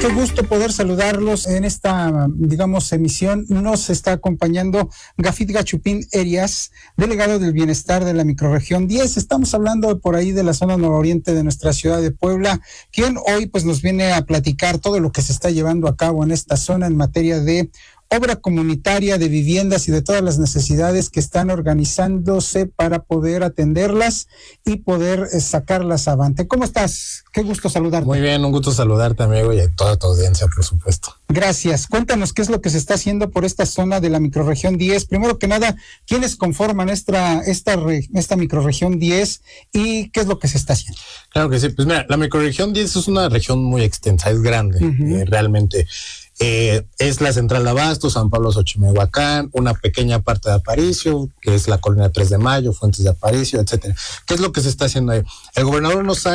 Qué gusto poder saludarlos en esta, emisión. Nos está acompañando Gafit Gachupín Erias, delegado del bienestar de la microrregión 10. Estamos hablando por ahí de la zona nororiente de nuestra ciudad de Puebla, quien hoy pues nos viene a platicar todo lo que se está llevando a cabo en esta zona en materia de obra comunitaria, de viviendas y de todas las necesidades que están organizándose para poder atenderlas y poder sacarlas avante. ¿Cómo estás? Qué gusto saludarte. Muy bien, un gusto saludarte, amigo, y a toda tu audiencia, por supuesto. Gracias. Cuéntanos qué es lo que se está haciendo por esta zona de la microrregión 10. Primero que nada, ¿quiénes conforman esta microrregión 10 y qué es lo que se está haciendo? Claro que sí. Pues mira, la microrregión 10 es una región muy extensa, es grande, realmente. Es la central de Abasto, San Pablo, Xochimehuacán, una pequeña parte de Aparicio, que es la colonia 3 de Mayo, Fuentes de Aparicio, etcétera. ¿Qué es lo que se está haciendo ahí? El gobernador nos ha